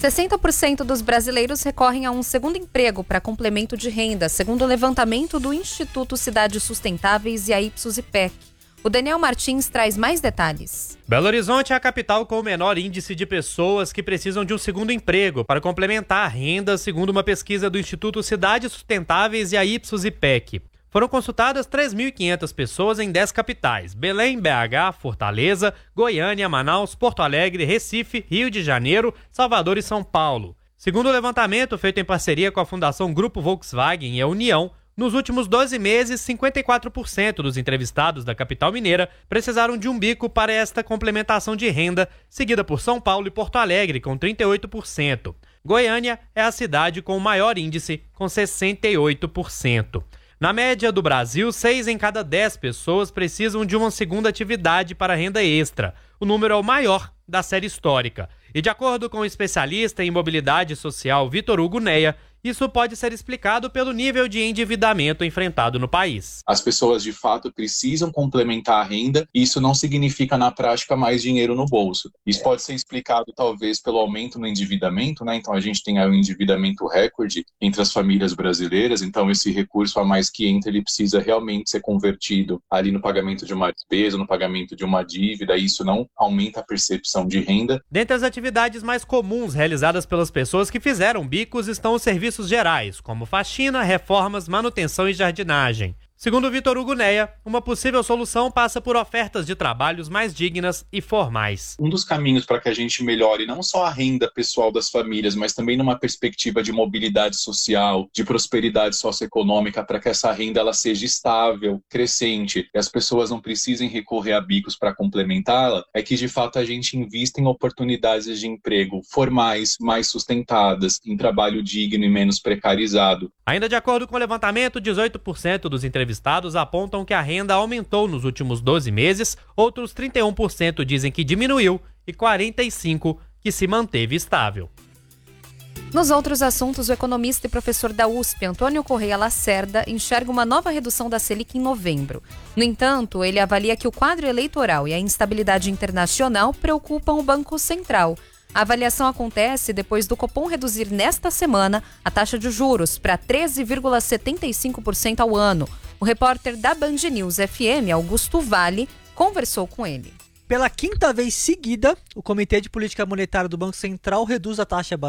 60% dos brasileiros recorrem a um segundo emprego para complemento de renda, segundo o levantamento do Instituto Cidades Sustentáveis e a Ipsos IPEC. O Daniel Martins traz mais detalhes. Belo Horizonte é a capital com o menor índice de pessoas que precisam de um segundo emprego para complementar a renda, segundo uma pesquisa do Instituto Cidades Sustentáveis e a Ipsos IPEC. Foram consultadas 3.500 pessoas em 10 capitais: Belém, BH, Fortaleza, Goiânia, Manaus, Porto Alegre, Recife, Rio de Janeiro, Salvador e São Paulo. Segundo o levantamento feito em parceria com a Fundação Grupo Volkswagen e a União, nos últimos 12 meses, 54% dos entrevistados da capital mineira precisaram de um bico para esta complementação de renda, seguida por São Paulo e Porto Alegre, com 38%. Goiânia é a cidade com o maior índice, com 68%. Na média do Brasil, 6 em cada 10 pessoas precisam de uma segunda atividade para renda extra. O número é o maior da série histórica. E de acordo com o especialista em mobilidade social Vitor Hugo Neia, isso pode ser explicado pelo nível de endividamento enfrentado no país. As pessoas, de fato, precisam complementar a renda e isso não significa, na prática, mais dinheiro no bolso. Isso pode ser explicado, talvez, pelo aumento no endividamento, né? Então, a gente tem aí um endividamento recorde entre as famílias brasileiras. Então, esse recurso a mais que entra, ele precisa realmente ser convertido ali no pagamento de uma despesa, no pagamento de uma dívida. E isso não aumenta a percepção de renda. Dentre as atividades mais comuns realizadas pelas pessoas que fizeram bicos estão os serviços gerais, como faxina, reformas, manutenção e jardinagem. Segundo Vitor Hugo Neia, uma possível solução passa por ofertas de trabalhos mais dignas e formais. Um dos caminhos para que a gente melhore não só a renda pessoal das famílias, mas também numa perspectiva de mobilidade social, de prosperidade socioeconômica, para que essa renda ela seja estável, crescente, e as pessoas não precisem recorrer a bicos para complementá-la, é que de fato a gente invista em oportunidades de emprego formais, mais sustentadas, em trabalho digno e menos precarizado. Ainda de acordo com o levantamento, 18% dos entrevistados apontam que a renda aumentou nos últimos 12 meses, outros 31% dizem que diminuiu e 45% que se manteve estável. Nos outros assuntos, o economista e professor da USP, Antônio Correia Lacerda, enxerga uma nova redução da Selic em novembro. No entanto, ele avalia que o quadro eleitoral e a instabilidade internacional preocupam o Banco Central. A avaliação acontece depois do Copom reduzir nesta semana a taxa de juros para 13,75% ao ano. O repórter da Band News FM, Augusto Vale, conversou com ele. Pela quinta vez seguida, o Comitê de Política Monetária do Banco Central reduz a taxa